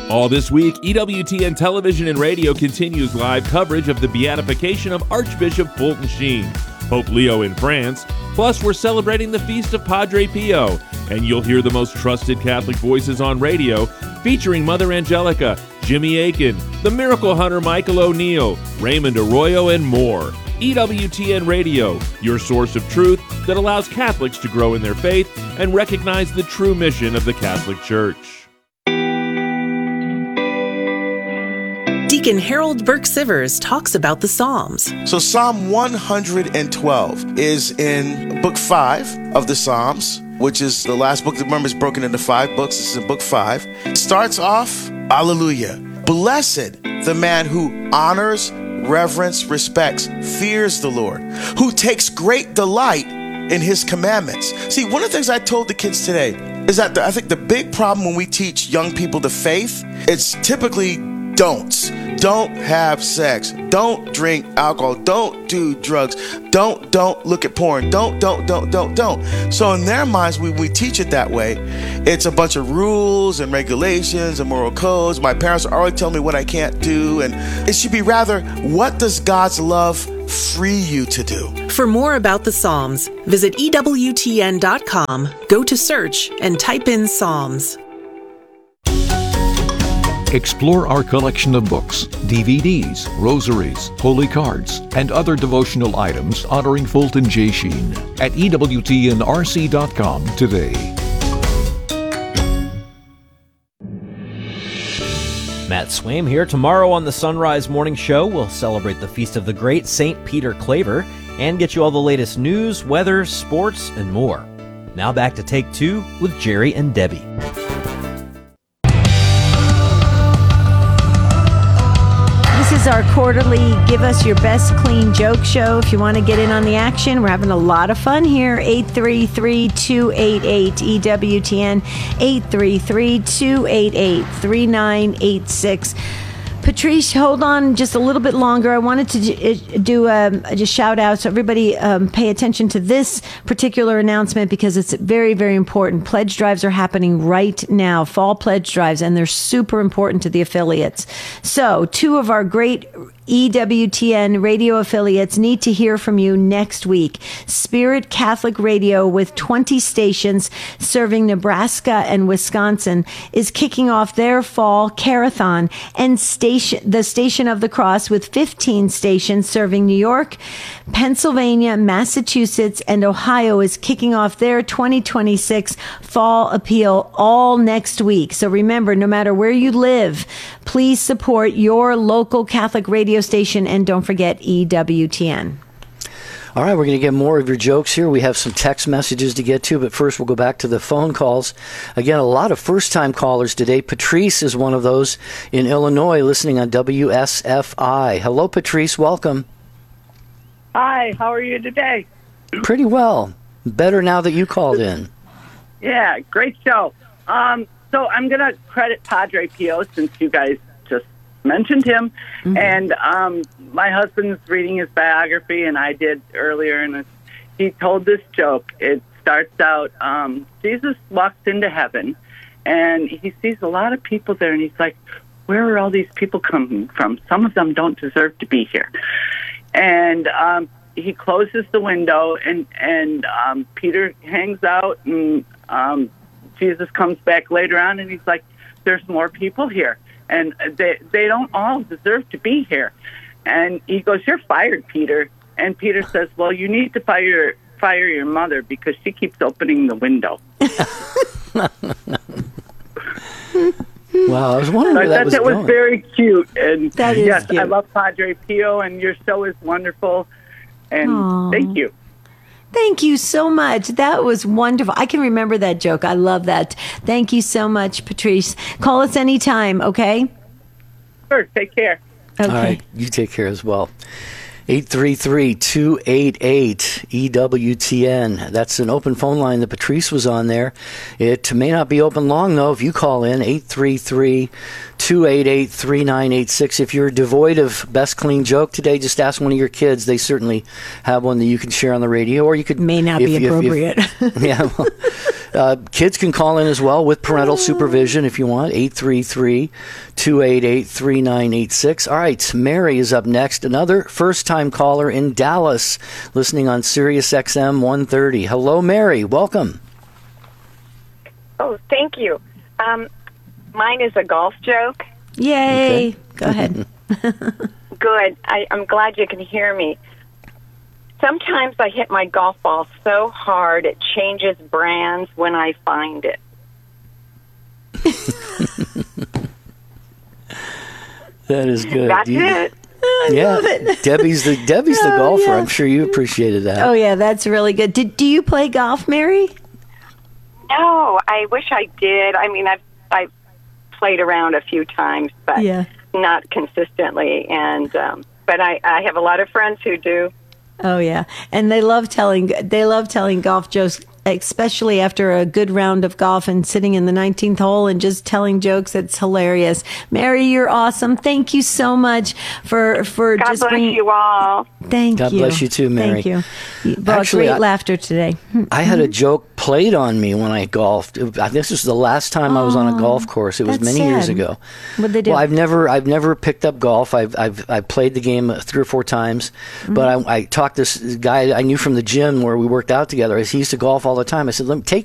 All this week, EWTN Television and Radio continues live coverage of the beatification of Archbishop Fulton Sheen, Pope Leo in France. Plus, we're celebrating the feast of Padre Pio, and you'll hear the most trusted Catholic voices on radio, featuring Mother Angelica, Jimmy Akin, the Miracle Hunter Michael O'Neill, Raymond Arroyo, and more. EWTN Radio, your source of truth that allows Catholics to grow in their faith and recognize the true mission of the Catholic Church. Deacon Harold Burke-Sivers talks about the Psalms. So Psalm 112 is in book 5 of the Psalms, which is the last book. Remember, it's broken into 5 books. This is in book 5. It starts off, Alleluia. Blessed the man who honors, reverence, respects, fears the Lord, who takes great delight in his commandments. See, one of the things I told the kids today is that I think the big problem when we teach young people the faith, it's typically don'ts. Don't have sex. Don't drink alcohol. Don't do drugs. Don't look at porn. Don't. So in their minds, we teach it that way. It's a bunch of rules and regulations and moral codes. My parents are already telling me what I can't do. And it should be rather, what does God's love free you to do? For more about the Psalms, visit EWTN.com, go to search, and type in Psalms. Explore our collection of books, DVDs, rosaries, holy cards, and other devotional items honoring Fulton J. Sheen at EWTNRC.com today. Matt Swaim here. Tomorrow on the Sunrise Morning Show, we'll celebrate the feast of the great St. Peter Claver and get you all the latest news, weather, sports, and more. Now back to Take 2 with Jerry and Debbie. This is our quarterly Give Us Your Best Clean Joke show. If you want to get in on the action, we're having a lot of fun here. 833-288-EWTN, 833-288-3986. Patrice, hold on just a little bit longer. I wanted to do just shout out, so everybody pay attention to this particular announcement because it's very, very important. Pledge drives are happening right now, fall pledge drives, and they're super important to the affiliates. So 2 of our great EWTN radio affiliates need to hear from you next week. Spirit Catholic Radio, with 20 stations serving Nebraska and Wisconsin, is kicking off their fall carathon, and the Station of the Cross, with 15 stations serving New York, Pennsylvania, Massachusetts, and Ohio, is kicking off their 2026 fall appeal all next week. So remember, no matter where you live, please support your local Catholic radio station, and don't forget EWTN. All right, we're going to get more of your jokes here. We have some text messages to get to, but first we'll go back to the phone calls. Again, a lot of first-time callers today. Patrice is one of those in Illinois listening on WSFI. Hello, Patrice. Welcome. Hi, how are you today? Pretty well. Better now that you called in. Yeah, great show. So I'm going to credit Padre Pio since you guys just mentioned him. Mm-hmm. And my husband's reading his biography, and I did earlier, and he told this joke. It starts out, Jesus walks into heaven, and he sees a lot of people there, and he's like, where are all these people coming from? Some of them don't deserve to be here. And he closes the window, and Peter hangs out, and Jesus comes back later on, and he's like, there's more people here, and they don't all deserve to be here. And he goes, you're fired, Peter. And Peter says, well, you need to fire your mother because she keeps opening the window. Wow, I was wondering where that was going. That was very cute. And that is yes, cute. I love Padre Pio, and your show is wonderful. And Aww. Thank you. Thank you so much. That was wonderful. I can remember that joke. I love that. Thank you so much, Patrice. Call us anytime, okay? Sure, take care. Okay. All right, you take care as well. 833-288-EWTN. That's an open phone line that Patrice was on there. It may not be open long, though, if you call in, 833-288-3986. If you're devoid of best clean joke today, just ask one of your kids. They certainly have one that you can share on the radio, or you could... May not be appropriate. Yeah, well, Kids can call in as well with parental supervision if you want. 833-288-3986. All right, Mary is up next. Another first-time caller in Dallas, listening on Sirius XM 130. Hello, Mary. Welcome. Oh, thank you. Mine is a golf joke. Yay. Okay. Go ahead. Good. I'm glad you can hear me. Sometimes I hit my golf ball so hard it changes brands when I find it. That is good. That's it. I love it. Debbie's the golfer. yeah. I'm sure you appreciated that. Oh, yeah, that's really good. Do you play golf, Mary? No, I wish I did. I mean, I've played around a few times, but not consistently. And but I have a lot of friends who do. Oh yeah, and they love telling golf jokes, especially after a good round of golf and sitting in the 19th hole and just telling jokes. It's hilarious. Mary, you're awesome. Thank you so much for God just bless bringing. you all. Thank God you. bless you too, Mary. Thank you. You brought Actually, great laughter today. I had a joke played on me when I golfed. This was the last time I was on a golf course. It was that's many years sad. ago. What'd they do? Well, I've never picked up golf. I've played the game 3 or 4 times, but I talked this guy I knew from the gym where we worked out together. He used to golf all the time. I said, take